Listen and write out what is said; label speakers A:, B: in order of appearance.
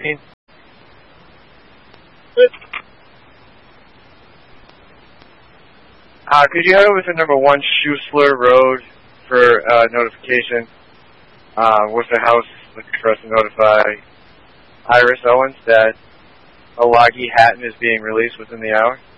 A: 13. Could you head over to number 1 Schuessler Road for notification? Worcester House looking for us to notify Iris Owens that Alagi Hatton is being released within the hour.